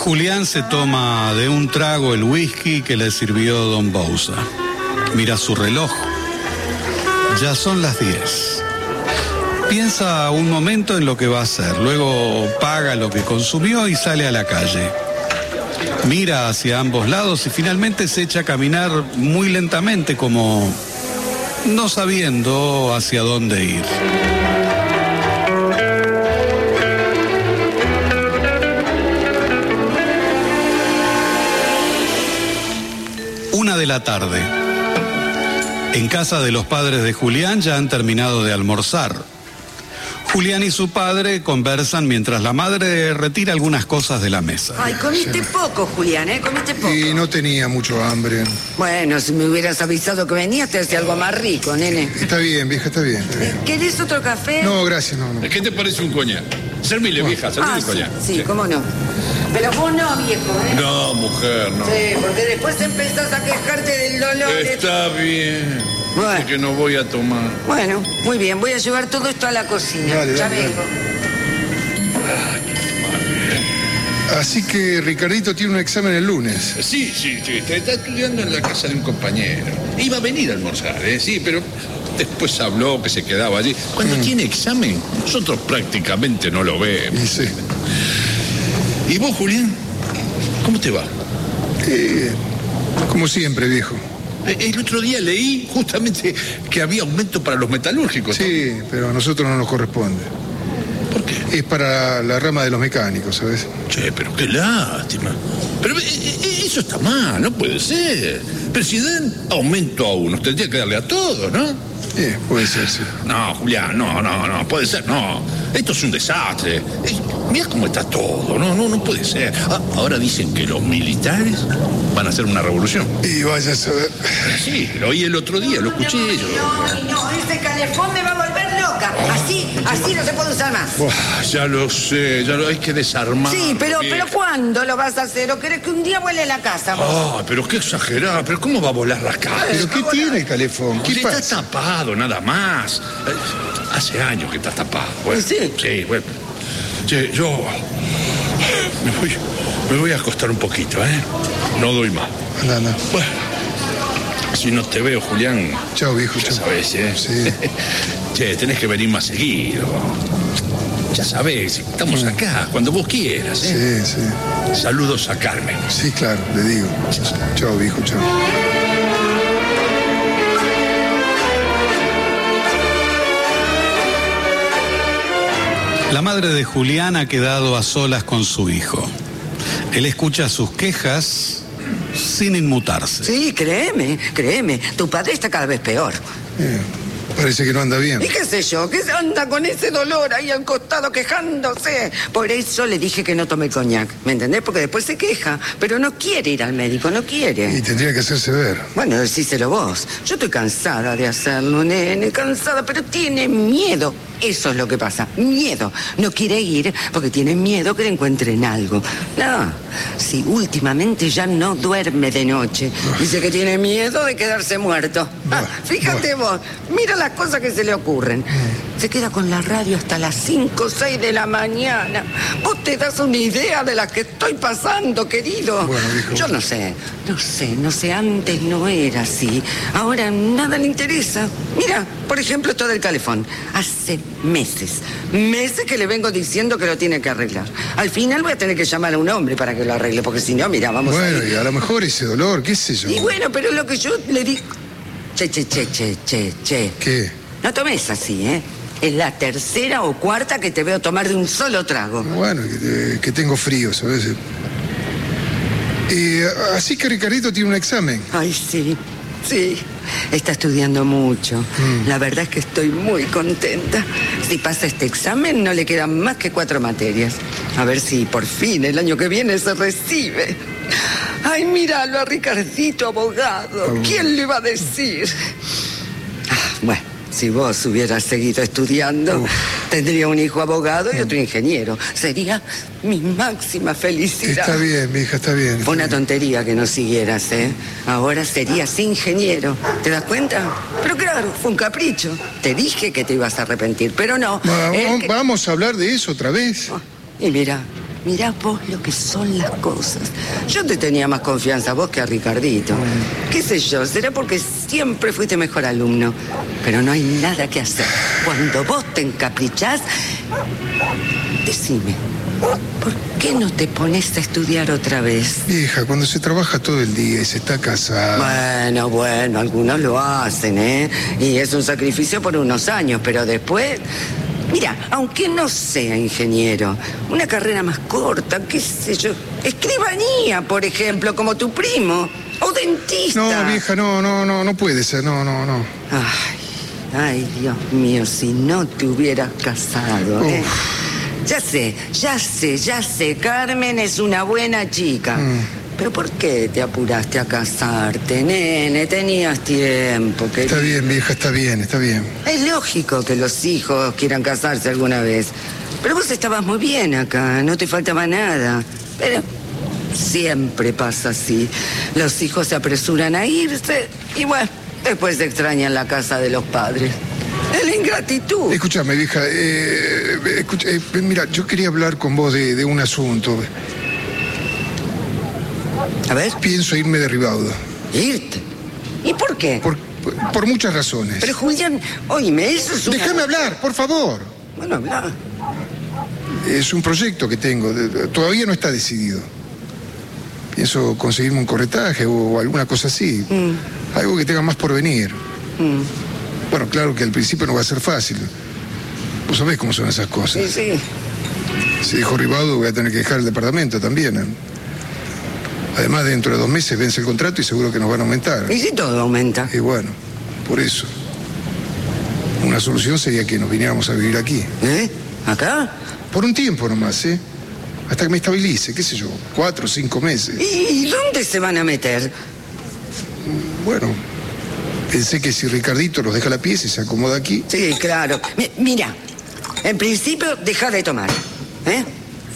Julián se toma de un trago el whisky que le sirvió don Bouza. Mira su reloj. Ya son las 10. Piensa un momento en lo que va a hacer. Luego paga lo que consumió y sale a la calle. Mira hacia ambos lados y finalmente se echa a caminar muy lentamente, como no sabiendo hacia dónde ir. Una de la tarde. En casa de los padres de Julián ya han terminado de almorzar. Julián y su padre conversan mientras la madre retira algunas cosas de la mesa. Ay, comiste poco, Julián, ¿eh? Comiste poco. Y no tenía mucho hambre. Bueno, si me hubieras avisado que venías, te hacía algo más rico, nene. Está bien, vieja, está bien. ¿Querés otro café? No, gracias, no. ¿Qué te parece un coñac? Servile, vieja, servile un coñac. Sí, cómo no. Pero vos no, viejo, ¿eh? No, mujer, no. Sí, porque después empezás a quejarte del dolor. Está bien. Bueno. Dice que no voy a tomar. Bueno, muy bien, voy a llevar todo esto a la cocina. Dale, ya dale, vengo. Así que Ricardito tiene un examen el lunes. Sí. Está estudiando en la casa de un compañero. Iba a venir a almorzar, sí, pero después habló que se quedaba allí. Cuando tiene examen, nosotros prácticamente no lo vemos. Y sí. ¿Y vos, Julián? ¿Cómo te va? Como siempre, viejo. El otro día leí justamente que había aumento para los metalúrgicos. Sí, pero a nosotros no nos corresponde. ¿Por qué? Es para la rama de los mecánicos, ¿sabes? Che, pero qué lástima. Pero eso está mal, no puede ser. Pero si dan aumento a unos, tendría que darle a todos, ¿no? Puede ser, sí. No, Julián, no, puede ser, no. Esto es un desastre. Mirá cómo está todo, no puede ser. Ahora dicen que los militares van a hacer una revolución. Y vaya a saber. Sí, lo oí el otro día, lo escuché yo. No, ese calefón me va a volver loca. Así no se puede usar más. Ya lo sé, hay que desarmar. Sí, pero ¿cuándo lo vas a hacer? ¿O querés que un día vuele la casa vos? Pero qué exagerada, pero ¿cómo va a volar la casa? ¿Pero qué tiene el calefón? Que ¿Qué está pasa? tapado, nada más. Hace años que está tapado. Bueno, ¿Sí? Sí, bueno. Che, yo me voy a acostar un poquito, ¿eh? No doy más. Anda. Bueno, si no te veo, Julián. Chao, viejo, Ya chao. sabés, ¿eh? Sí. Che, tenés que venir más seguido. Ya sabés, estamos acá, cuando vos quieras, ¿eh? Sí. Saludos a Carmen. Sí, claro, le digo. Chao, viejo, chao. La madre de Julián ha quedado a solas con su hijo. Él escucha sus quejas sin inmutarse. Sí, créeme. Tu padre está cada vez peor. Parece que no anda bien. ¿Y qué sé yo? ¿Qué anda con ese dolor ahí al costado quejándose? Por eso le dije que no tome coñac, ¿me entendés? Porque después se queja, pero no quiere ir al médico, no quiere. Y tendría que hacerse ver. Bueno, decíselo vos. Yo estoy cansada de hacerlo, nene, cansada, pero tiene miedo. Eso es lo que pasa, miedo. No quiere ir porque tiene miedo que le encuentren algo. No, si últimamente ya no duerme de noche. Dice que tiene miedo de quedarse muerto. Fíjate vos, mira las cosas que se le ocurren. Se queda con la radio hasta las 5 o 6 de la mañana. Vos te das una idea de las que estoy pasando, querido. Bueno, hijo. Yo no sé, antes no era así. Ahora nada le interesa. Mira, por ejemplo, esto del calefón. Hace meses que le vengo diciendo que lo tiene que arreglar. Al final voy a tener que llamar a un hombre para que lo arregle, porque si no, mira, vamos Bueno, a ir. y a lo mejor ese dolor, qué sé yo. Y bueno, pero lo que yo le digo... Che. ¿Qué? No tomes así, ¿eh? Es la tercera o cuarta que te veo tomar de un solo trago. Bueno, que tengo frío, ¿sabes? Así que Ricardito tiene un examen. Ay, sí. Está estudiando mucho. La verdad es que estoy muy contenta. Si pasa este examen, no le quedan más que 4 materias. A ver si por fin el año que viene se recibe. Ay, míralo a Ricardito, abogado. ¿Quién le iba a decir? Bueno, si vos hubieras seguido estudiando, tendría un hijo abogado y otro ingeniero. Sería mi máxima felicidad. Está bien, mi hija, está bien. Fue una tontería que no siguieras, ¿eh? Ahora serías ingeniero. ¿Te das cuenta? Pero claro, fue un capricho. Te dije que te ibas a arrepentir, pero no. Vamos a hablar de eso otra vez. Y mira, mirá vos lo que son las cosas. Yo te tenía más confianza a vos que a Ricardito. ¿Qué sé yo? Será porque siempre fuiste mejor alumno. Pero no hay nada que hacer. Cuando vos te encaprichás, decime, ¿por qué no te pones a estudiar otra vez? Vieja, cuando se trabaja todo el día y se está casada... Bueno, algunos lo hacen, ¿eh? Y es un sacrificio por unos años, pero después... Mira, aunque no sea ingeniero, una carrera más corta, qué sé yo, escribanía, por ejemplo, como tu primo, o dentista. No, vieja, no puede ser, no. Ay, Dios mío, si no te hubieras casado, ¿eh? Ya sé, Carmen es una buena chica. Pero ¿por qué te apuraste a casarte, nene? Tenías tiempo. Está bien, vieja, está bien. Es lógico que los hijos quieran casarse alguna vez. Pero vos estabas muy bien acá, no te faltaba nada. Pero siempre pasa así. Los hijos se apresuran a irse y bueno, después se extrañan la casa de los padres. Es la ingratitud. Escúchame, vieja, mira, yo quería hablar con vos de un asunto. A ver. Pienso irme de Ribaudo. ¿Irte? ¿Y por qué? Por muchas razones. Pero Julián, oíme, eso es una... Déjame hablar, por favor. Bueno, habla. Es un proyecto que tengo, todavía no está decidido. Pienso conseguirme un corretaje o alguna cosa así. Algo que tenga más por venir. Bueno, claro que al principio no va a ser fácil. Vos sabés cómo son esas cosas. Sí. Si dejo Ribaudo voy a tener que dejar el departamento también, ¿eh? Además, dentro de 2 meses vence el contrato y seguro que nos van a aumentar. ¿Y si todo aumenta? Y bueno, por eso. Una solución sería que nos viniéramos a vivir aquí. ¿Eh? ¿Acá? Por un tiempo nomás, ¿eh? Hasta que me estabilice, qué sé yo, 4 o 5 meses. ¿Y dónde se van a meter? Bueno, pensé que si Ricardito nos deja la pieza y se acomoda aquí... Sí, claro. Mira, en principio, deja de tomar. ¿Eh?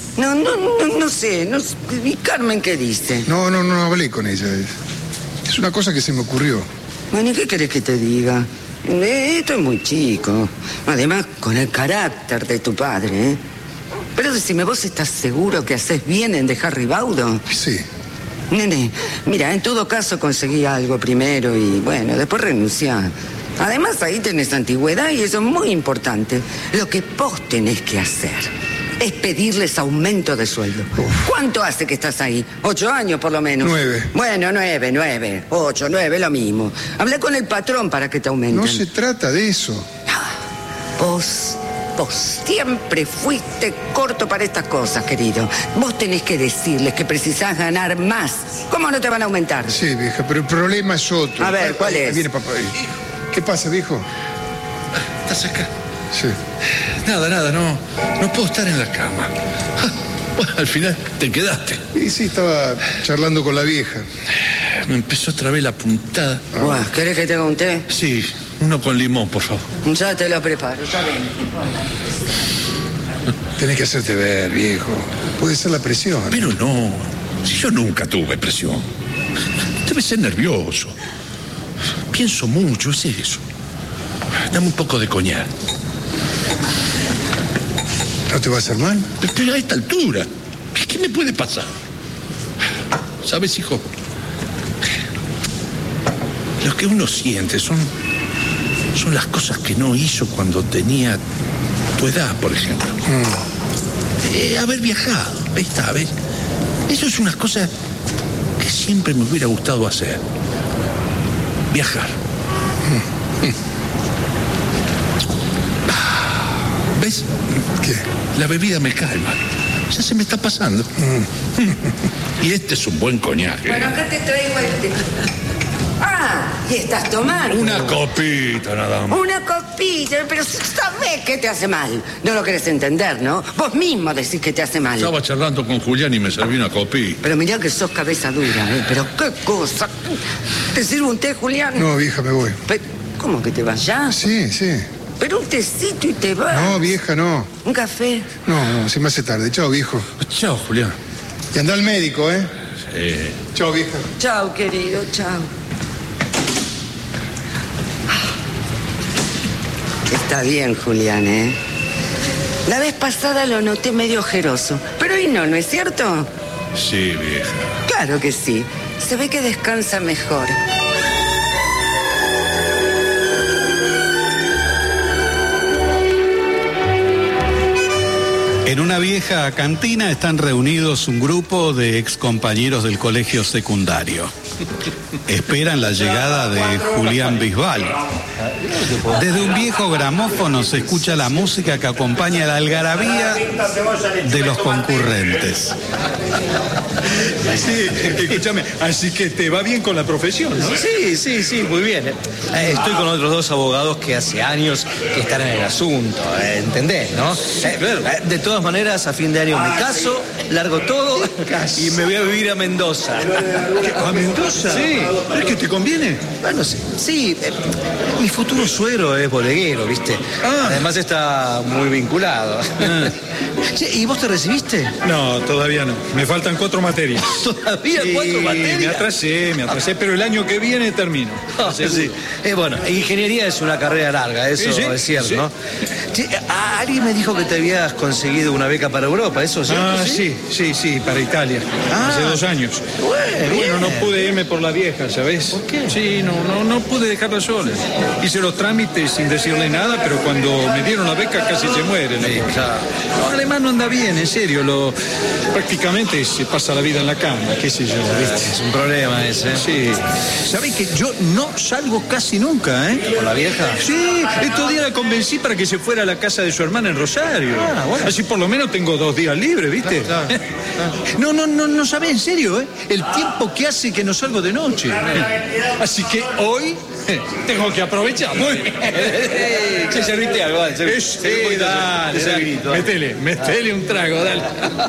No sé. ¿Y Carmen qué dice? No hablé con ella. Es una cosa que se me ocurrió. Bueno, ¿y qué querés que te diga? Esto es muy chico. Además, con el carácter de tu padre, ¿eh? Pero decime, ¿vos estás seguro que haces bien en dejar Ribaudo? Sí. Nene, mira, en todo caso conseguí algo primero y, bueno, después renunciá. Además, ahí tenés antigüedad y eso es muy importante. Lo que vos tenés que hacer es pedirles aumento de sueldo. ¿Cuánto hace que estás ahí? 8 años por lo menos. 9. Bueno, 9. 8, 9, lo mismo. Hablé con el patrón para que te aumenten. No se trata de eso. Vos siempre fuiste corto para estas cosas, querido. Vos tenés que decirles que precisás ganar más. ¿Cómo no te van a aumentar? Sí, vieja, pero el problema es otro. A ver, ¿cuál es? Viene papá. ¿Qué pasa, viejo? ¿Estás acá? Sí. Nada, no puedo estar en la cama. Bueno, al final te quedaste. Y sí, estaba charlando con la vieja. Me empezó otra vez la puntada. Buah, ¿querés que te haga un té? Sí, uno con limón, por favor. Ya te lo preparo, está bien. Tenés que hacerte ver, viejo. Puede ser la presión. Pero no, si yo nunca tuve presión. Debe ser nervioso. Pienso mucho, es eso. Dame un poco de coñac. ¿No te va a hacer mal? Pero a esta altura, ¿qué me puede pasar? ¿Sabes, hijo? Lo que uno siente son las cosas que no hizo cuando tenía tu edad, por ejemplo. Haber viajado, ahí está, ¿ves? Eso es una cosa que siempre me hubiera gustado hacer. Viajar. ¿Ves? ¿Qué? La bebida me calma. Ya se me está pasando. Y este es un buen coñac. Bueno, acá te traigo el té. Ah, y estás tomando. Una copita nada más. Una copita, pero sabés que te hace mal. No lo querés entender, ¿no? Vos mismo decís que te hace mal. Estaba charlando con Julián y me serví una copita. Pero mirá que sos cabeza dura, ¿eh? Pero qué cosa. ¿Te sirvo un té, Julián? No, vieja, me voy. ¿Cómo que te vas ya? Sí. Pero un tecito y te vas. No, vieja, no. ¿Un café? No, se me hace tarde. Chao, viejo. Chao, Julián. Y anda al médico, ¿eh? Sí. Chao, vieja. Chao, querido, chao. Está bien, Julián, ¿eh? La vez pasada lo noté medio ojeroso, pero Pero hoy no, ¿no es cierto? Sí, vieja. Claro que sí. Se ve que descansa mejor. En una vieja cantina están reunidos un grupo de excompañeros del colegio secundario. Esperan la llegada de Julián Bisbal. Desde un viejo gramófono se escucha la música que acompaña la algarabía de los concurrentes. Sí, escúchame, así que te va bien con la profesión, ¿no? Sí, muy bien. Estoy con otros 2 abogados que hace años que están en el asunto, ¿entendés, no? De todas maneras, a fin de año me caso, largo todo y me voy a vivir a Mendoza. ¿A Mendoza? Sí. ¿Es que te conviene? Bueno, sí. Mi futuro suegro es bodeguero, ¿viste? Además está muy vinculado. Che, ¿y vos te recibiste? No, todavía no. Me faltan 4 materias. ¿Todavía 4 materias? Me atrasé, pero el año que viene termino. Sí. Bueno, ingeniería es una carrera larga, eso Sí, es cierto, sí. ¿no? Che, alguien me dijo que te habías conseguido una beca para Europa, ¿eso es cierto? Sí, para Italia. Hace 2 años. Bueno, no pude irme por la vieja, ¿sabes? ¿Por qué? Sí, no pude dejarla sola. Hice los trámites sin decirle nada, pero cuando me dieron la beca casi se muere. Sí, claro. No, además no anda bien, en serio. Prácticamente se pasa la vida en la cama, qué sé yo, ¿viste? Es un problema ese. Sí. ¿Sabés que yo no salgo casi nunca, eh? ¿Por la vieja? Sí, estos días la convencí para que se fuera a la casa de su hermana en Rosario. Bueno. Así por lo menos tengo 2 días libres, ¿viste? Claro. No sabés, en serio, ¿eh? El tiempo que hace que no salgo de noche. Así que hoy tengo que aprovechar. Muy bien. Che, serviste algo, dale. Sí, dale. Metele un trago, dale.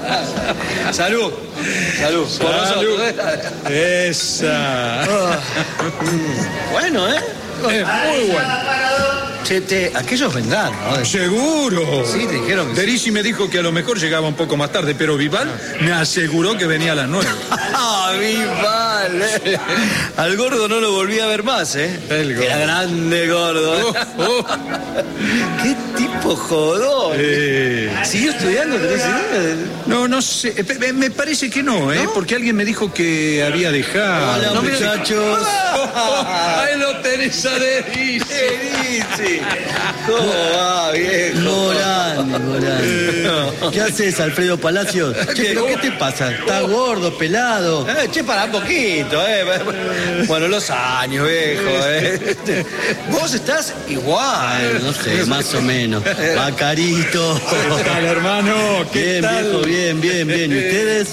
Salud. Por nosotros, ¿eh? Esa. Bueno, ¿eh? Muy bueno. Che, aquellos vendrán, ¿no? Seguro. Sí, te dijeron que sí. Derisi me dijo que a lo mejor llegaba un poco más tarde, pero Vival me aseguró que venía a las 9. ¡Ah, Vival! Al gordo no lo volví a ver más, ¿eh? El gordo. Era grande gordo. ¡Qué tipo jodón! ¿Siguió estudiando? ¿Tenés idea? No sé. Me parece que no, ¿eh? ¿No? Porque alguien me dijo que había dejado. Hola, No, muchachos. Ahí lo tenés a Derisi. ¿Cómo va, viejo? Morán. ¿Qué haces, Alfredo Palacios? Che, ¿pero qué te pasa? ¿Estás gordo, pelado? Che, para un poquito, Bueno, los años, viejo, Vos estás igual. No sé, más o menos. Macarito. ¿Qué tal, hermano? ¿Qué Bien, tal? viejo, bien. ¿Y ustedes?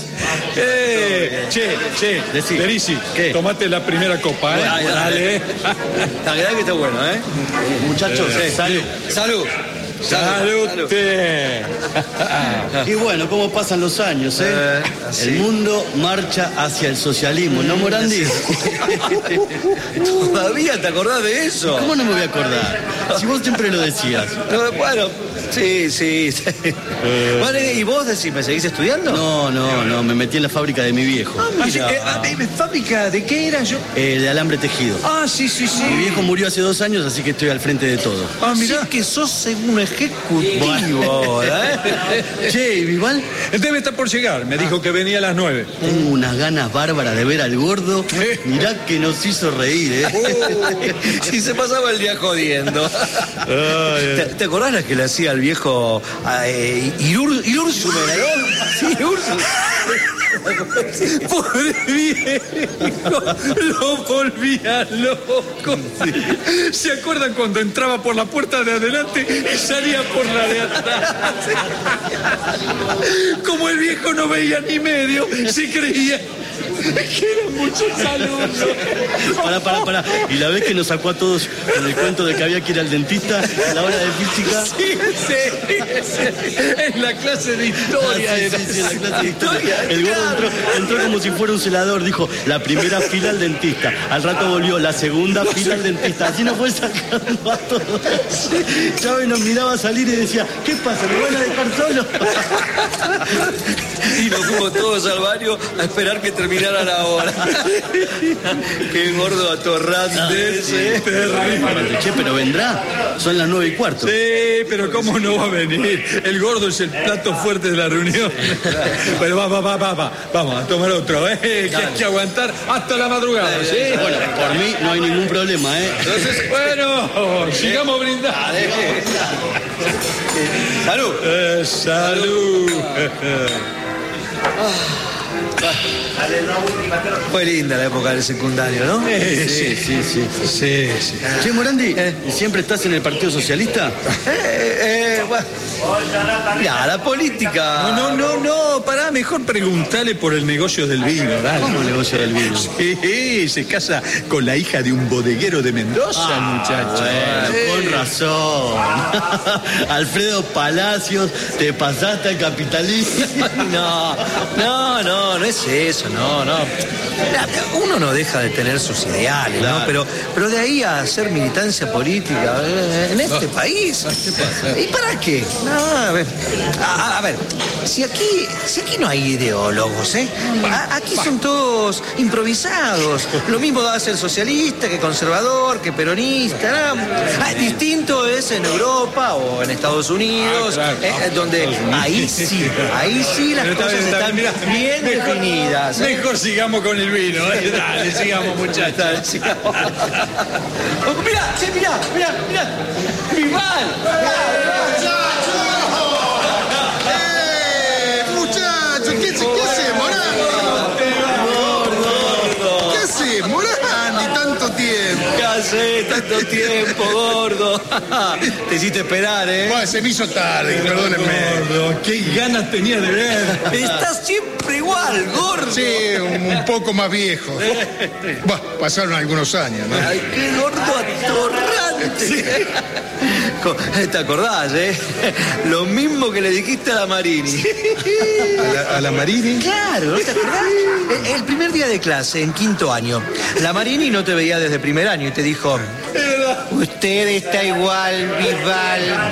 Che, Decí. Derisi, ¿Qué? tomate la primera copa, ¿eh? Bueno, Dale. La verdad que está bueno, Muchachos, salud. Salud. ¡Salute! Y bueno, ¿cómo pasan los años, así. El mundo marcha hacia el socialismo, ¿no, Morandi? ¿Todavía te acordás de eso? ¿Cómo no me voy a acordar? Si vos siempre lo decías. Bueno, sí. Bueno, ¿y vos me seguís estudiando? No, me metí en la fábrica de mi viejo. ¿Fábrica de qué era yo? De alambre tejido. Sí. Mi viejo murió hace 2 años, así que estoy al frente de todo. Mirá que sos un ejecutivo ahora, Che, ¿y Vival? Debe estar por llegar. Me dijo que venía a las 9. Tengo unas ganas bárbaras de ver al gordo. Mirá que nos hizo reír, Si se pasaba el día jodiendo. ¿Te acordás la que le hacía al viejo Irursu? Sí, Irursu. Pobre viejo, lo volvía loco. ¿Se acuerdan cuando entraba por la puerta de adelante y salía por la de atrás? Como el viejo no veía ni medio, se creía que eran muchos alumnos. Pará. ¿Y la vez que nos sacó a todos con el cuento de que había que ir al dentista a la hora de física? Sí. En la clase de historia. Sí, en la clase de historia. El gordo entró como si fuera un celador. Dijo, la primera fila al dentista. Al rato volvió, la segunda fila al dentista. Así nos fue sacando a todos. Chávez nos miraba salir y decía, ¿qué pasa? ¿Me van a dejar solo? Y nos fuimos todos al baño a esperar que terminara mirar a la hora. Qué gordo atorrante ese. Che, pero vendrá. Son las 9:15. Sí, pero ¿cómo no va a venir? El gordo es el plato fuerte de la reunión. Pero vamos a tomar otro, ¿eh? Que hay que aguantar hasta la madrugada, ¿sí? Bueno, por mí no hay ningún problema, ¿eh? Entonces, bueno, sigamos brindando. ¡Salud! ¡Salud! Fue linda la época del secundario, ¿no? Sí. Che, Morandi, ¿y siempre estás en el Partido Socialista? Bueno. Mirá, la política... No, pará, mejor preguntale por el negocio del vino, dale. ¿Cómo el negocio del vino? Sí, se casa con la hija de un bodeguero de Mendoza, muchacho. Bueno, con razón. Alfredo Palacios, te pasaste al capitalismo. No es eso, no. Uno no deja de tener sus ideales, Claro. ¿no? Pero de ahí a hacer militancia política en este país. ¿Qué pasa? ¿Y para qué? No, a ver, si aquí no hay ideólogos, ¿eh? Aquí son todos improvisados. Lo mismo va a ser socialista que conservador, que peronista, ¿no? Distinto es en Europa o en Estados Unidos, claro. Donde ahí sí las Pero cosas están mirá, bien definidas. ¿eh? Mejor sigamos con el vino, ¿eh? Dale, sigamos, muchachos. Mirá. ¡Vival! Muchachos, ¿qué hace, Morandi? ¿Qué hace, Morandi? Tanto tiempo. ¿Qué hace tanto tiempo, gordo? Te hiciste esperar, ¿eh? Bueno, se me hizo tarde, perdónenme. Gordo, qué ganas tenía de ver. Estás siempre igual, gordo. Sí, un poco más viejo. Bah, pasaron algunos años, ¿no? Ay, qué gordo atorrante. ¿Te acordás, Lo mismo que le dijiste a la Marini. ¿A la Marini? Claro, ¿no te acordás? El primer día de clase, en 5º año, la Marini no te veía desde primer año y te dijo: usted está igual, Bisbal.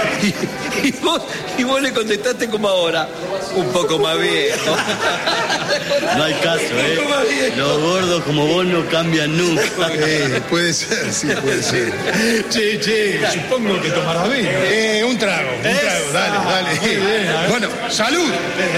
Y vos le contestaste como ahora, un poco más viejo. No hay caso, ¿eh? Los gordos como vos no cambian nunca. Puede ser, sí, puede ser. Che, supongo que tomará vino. Un trago, dale. Bueno, salud.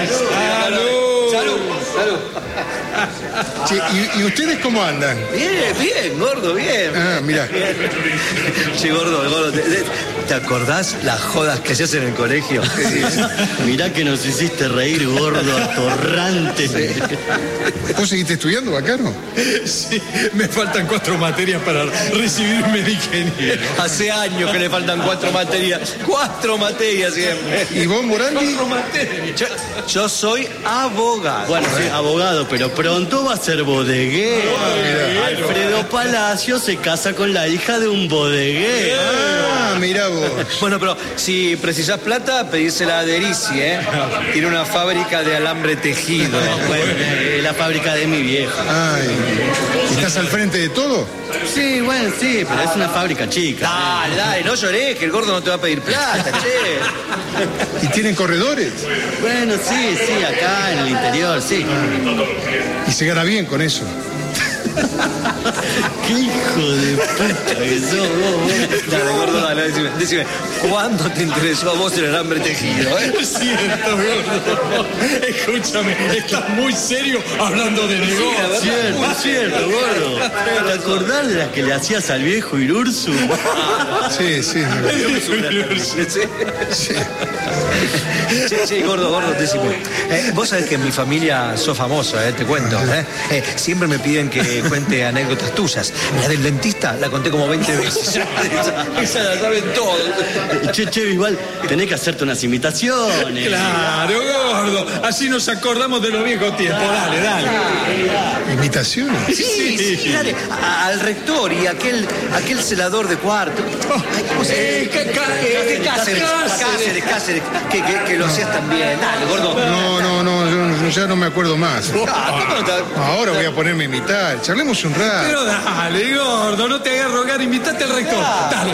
Salud. Che, ¿y ustedes cómo andan? Bien, gordo, bien. Ah, mirá. Che, gordo, ¿te acordás las jodas que se hacen en el colegio? Mirá que nos hiciste reír, gordo atorrante. ¿Vos seguiste estudiando, Bacano? Sí, me faltan 4 materias para recibirme de ingeniero. Hace años que le faltan 4 materias. 4 materias siempre. ¿Y vos, Morandi? Yo soy abogado. Bueno, sí, abogado, pero pronto va a ser bodeguero. Alfredo Palacio se casa con la hija de un bodeguero. Ah, mirá vos. Bueno, pero si precisás plata, pedísela a Derici, Tiene una fábrica de alambre tejido. Bueno, la fábrica de mi viejo. Ay, ¿estás al frente de todo? Sí, bueno, sí, pero es una fábrica chica. Dale, no llorés, que el gordo no te va a pedir plata, che. ¿Y tienen corredores? Bueno, sí, acá en el interior, sí. ¿Y se gana bien con eso? ¡Qué hijo de puta que sos vos! Dale, gordo, dale, decime, ¿cuándo te interesó a vos el alambre tejido, Es cierto, gordo. Escúchame, estás muy serio hablando de negocio. Cierto, gordo. ¿Te acordás de las que le hacías al viejo Irursu? Sí. Sí, gordo, decime. Vos sabés que en mi familia sos famoso, te cuento. Siempre me piden que cuente anécdotas tuyas. La del dentista la conté como 20 veces. Esa la saben todos. Che, Bisbal, tenés que hacerte unas imitaciones. Claro, gordo. Así nos acordamos de los viejos tiempos. Dale. ¿Imitaciones? Sí, dale. Al rector y aquel celador de cuarto. Ay, ¿cómo se llama? Cáceres. Que lo hacías también. Dale, gordo. No, ya no me acuerdo más. Ahora voy a ponerme a imitar. Charlemos un rato. Pero dale, gordo, no te hagas rogar, invitate al rector. Dale.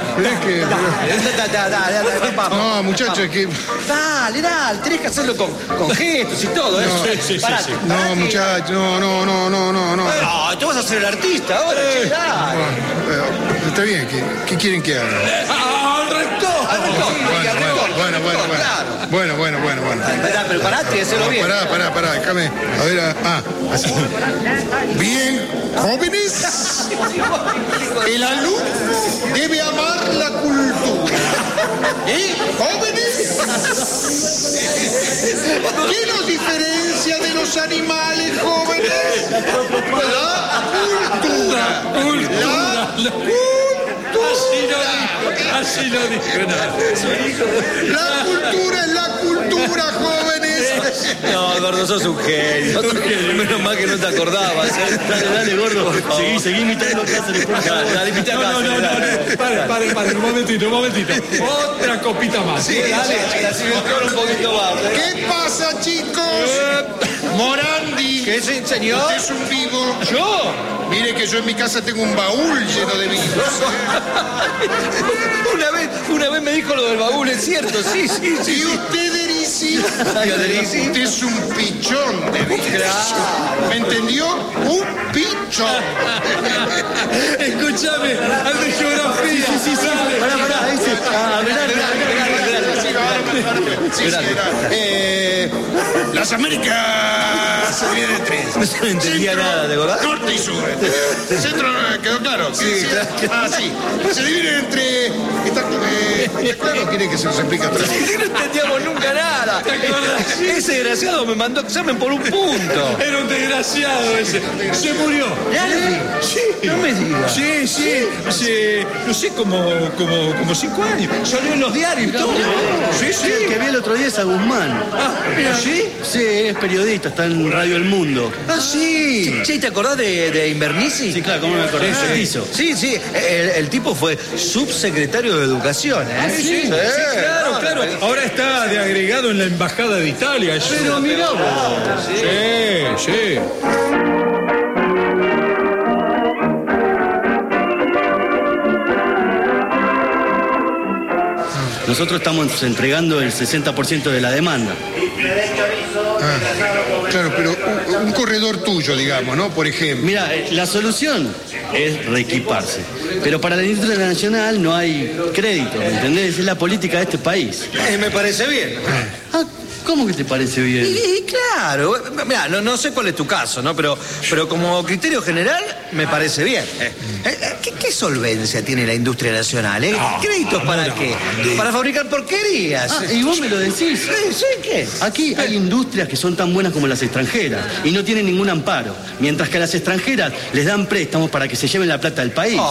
Dale, No, muchachos, es que... Dale, tenés que hacerlo con gestos y todo eso. Sí. No, muchachos, no. No, tú vas a ser el artista ahora, che, dale. Está bien, ¿qué quieren que haga? ¡Al rector! Bueno. Esperá, pero parate y hacelo bien. Pará, déjame. A ver, así. Bien, jóvenes, el alumno debe amar la cultura. Jóvenes, ¿qué nos diferencia de los animales, jóvenes? La cultura. Así no dijo nada. La cultura es la cultura, jóvenes. No, gordo, sos un genio. Menos mal que no te acordabas. Dale, gordo. Seguí imitando lo que hace después. Dale, imita acá. No. Pare, un momentito. Otra copita más. Sí, dale, así me entro un poquito más. ¿Qué pasa, chicos? Morandi. ¿Qué es, señor? ¿Usted es un vivo? ¿Yo? Mire que yo en mi casa tengo un baúl lleno de vivos. Una vez me dijo lo del baúl, es cierto, sí. Y usted, Derisi, usted es un pichón de vivos. ¿Me entendió? Un pichón. Escúchame, al de geografía. Sí. Pará, ahí sí. Las Américas se dividen en tres. No entendía nada, ¿de verdad? Norte y sur. Centro, ¿quedó claro? Sí, claro. Sí. Se dividen entre... ¿Está claro? ¿Quiere que se los explique atrás? No entendíamos nunca nada. Ese desgraciado me mandó examen por un punto. Era un desgraciado ese. Se murió. Sí. No me digas. Sí. No sé, como 5 años. Salió en los diarios y todo. Sí. El que vi el otro día es a Guzmán. ¿Sí? Sí, es periodista, está en Radio El Mundo. Sí. Che, ¿te acordás de Invernici? Sí, claro, ¿cómo me acordé? Petizo. Sí. El tipo fue subsecretario de Educación, ¿eh? Sí, claro. Ahora está de agregado en la Embajada de Italia. Pero mirá vos. Sí. Nosotros estamos entregando el 60% de la demanda. Claro, pero un corredor tuyo, digamos, ¿no? Por ejemplo. Mira, la solución es reequiparse. Pero para la industria nacional no hay crédito, ¿me entendés? Es la política de este país. Me parece bien. ¿Cómo que te parece bien? Y claro, mira, no sé cuál es tu caso, ¿no? Pero como criterio general, me parece bien. ¿Qué solvencia tiene la industria nacional? ¿Créditos para qué? Para fabricar porquerías. Y vos me lo decís. Sí, ¿qué? Aquí hay industrias que son tan buenas como las extranjeras y no tienen ningún amparo, mientras que a las extranjeras les dan préstamos para que se lleven la plata del país.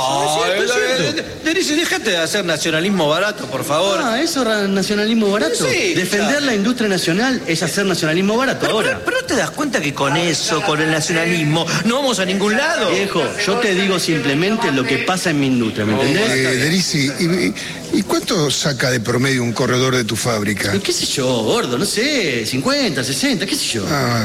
Denise, déjate de hacer nacionalismo barato, por favor. ¿Eso es nacionalismo barato? Sí, Defender la industria nacional es hacer nacionalismo barato ahora. Pero ¿no te das cuenta que con eso, con el nacionalismo, no vamos a ningún lado? Viejo, yo te digo simplemente lo que pasa en mi industria, ¿me entendés? Derisi, ¿y cuánto saca de promedio un corredor de tu fábrica? ¿Qué sé yo, gordo? No sé, 50, 60, qué sé yo.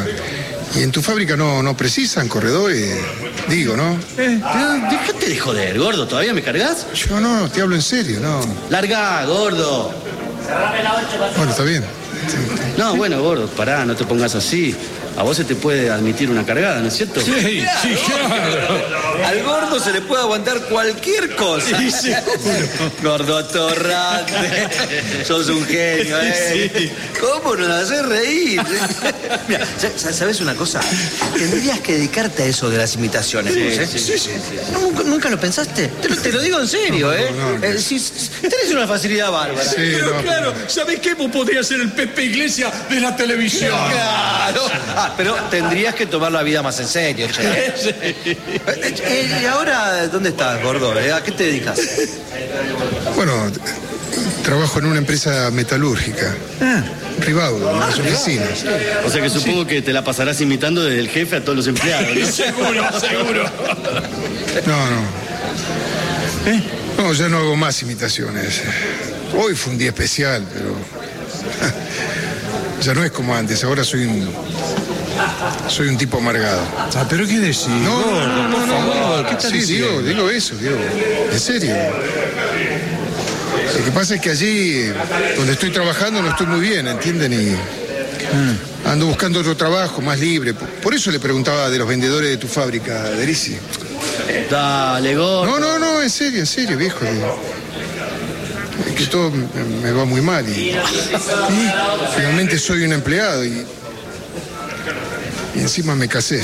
¿Y en tu fábrica no precisan corredores? Digo, ¿no? Pero déjate de joder, gordo, ¿todavía me cargas? Yo no, te hablo en serio, no. Larga, gordo. Bueno, está bien. No, bueno, gordo, pará, no te pongas así. A vos se te puede admitir una cargada, ¿no es cierto? Sí, claro. Al gordo se le puede aguantar cualquier cosa. Sí, seguro. Gordo atorrante. Sos un genio, ¿eh? Sí. ¿Cómo nos haces reír? Mira, ¿sabes una cosa? Tendrías que dedicarte a eso de las imitaciones, vos, ¿eh? Sí. ¿Nunca lo pensaste? Te lo digo en serio, ¿eh? Tenés una facilidad bárbara. Sí, Pero claro, ¿sabés qué? Vos podrías ser el Pepe Iglesias de la televisión. Claro. Pero tendrías que tomar la vida más en serio, che. ¿Y ahora dónde estás, gordo? ¿A qué te dedicas? Bueno, trabajo en una empresa metalúrgica. Ribaudo, en las oficinas. O sea que supongo que te la pasarás imitando desde el jefe a todos los empleados, ¿no? Seguro. No, ya no hago más imitaciones. Hoy fue un día especial, pero ya no es como antes. Ahora soy Soy un tipo amargado. Ah, pero ¿qué decís? Gordo, por favor, ¿qué estás Sí, diciendo? digo eso, digo. En serio. Lo que pasa es que allí, donde estoy trabajando, no estoy muy bien, ¿entienden? Y ando buscando otro trabajo más libre. Por eso le preguntaba de los vendedores de tu fábrica, Derisi. Dale, gordo. No, en serio, viejo. Es que todo me va muy mal y finalmente soy un empleado y encima me casé.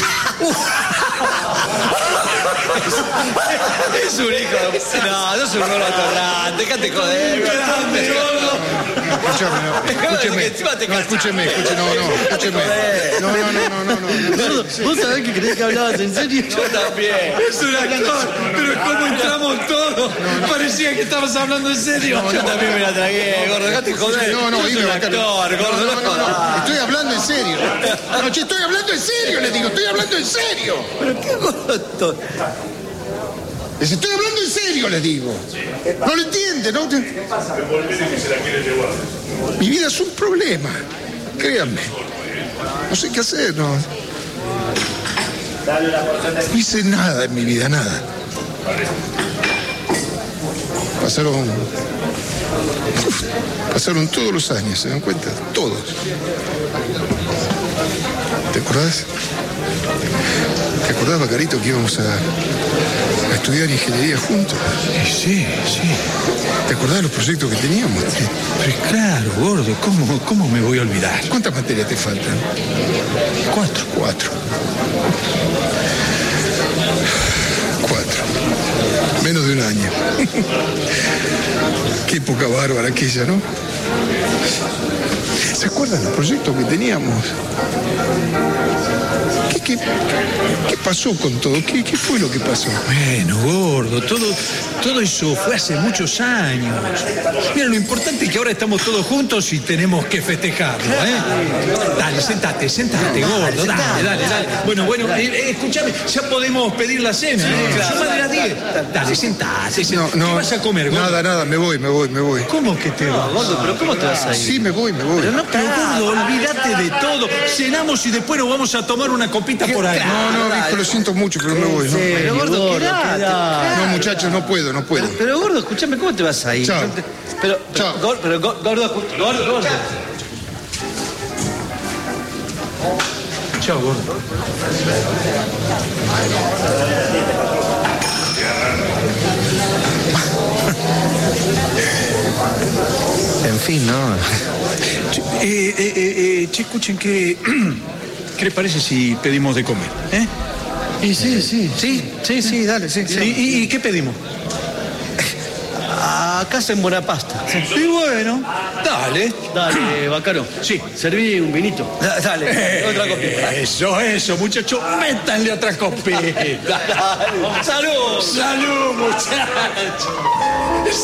Es un hijo de... No es un gordo atorrante, déjate joder. Escúcheme. Gordo, ¿vos sabés que creés que hablabas en serio? Yo también. Es un actor, pero ¿cómo entramos todos? Parecía que estabas hablando en serio. Yo también me la tragué, gordo, déjate joder. Sos un actor, gordo. No. Estoy hablando en serio. No, che, estoy hablando en serio, les digo, estoy hablando en serio. ¿Pero qué gordo? Les estoy hablando en serio, les digo. No lo entienden, ¿no? Mi vida es un problema, créanme. No sé qué hacer, no. No hice nada en mi vida, nada. Pasaron todos los años, ¿se dan cuenta? Todos. ¿Te acordás? ¿Te acordás, Bacarito, que íbamos a estudiar ingeniería juntos? Sí. ¿Te acordás de los proyectos que teníamos? Pero claro, gordo, ¿cómo me voy a olvidar? ¿Cuántas materias te faltan? 4. 4. Menos de un año. Qué época bárbara aquella, ¿no? ¿Se acuerdan los proyectos que teníamos? ¿Qué pasó con todo? ¿Qué fue lo que pasó? Bueno, gordo, todo eso fue hace muchos años. Mira, lo importante es que ahora estamos todos juntos y tenemos que festejarlo, ¿eh? Dale, sentate, gordo, dale. Bueno, escúchame, ya podemos pedir la cena, ¿eh? Son más de las 10. Dale, sentate. No, ¿Qué vas a comer, gordo? Nada, me voy. ¿Cómo que te vas? Gordo, pero ¿cómo te vas a ir? Sí, me voy. Pero gordo, olvídate de todo. Cenamos y después nos vamos a tomar una copita por ahí. No, viejo, lo siento mucho, pero me voy. ¿No? Pero gordo, quedate. No, muchachos, no puedo. Pero gordo, escúchame, ¿cómo te vas a ir? Chao. Chao. Gordo. Chao, gordo. En fin, ¿no? Che, escuchen, ¿qué les parece si pedimos de comer? Sí, dale, sí. ¿Y qué pedimos? Acá hacen buena pasta. Y bueno, dale. Dale, Bacaro. Sí. Serví un vinito. Dale, otra copita. Eso, muchachos, métanle otra copita. ¡Salud! ¡Salud, muchachos!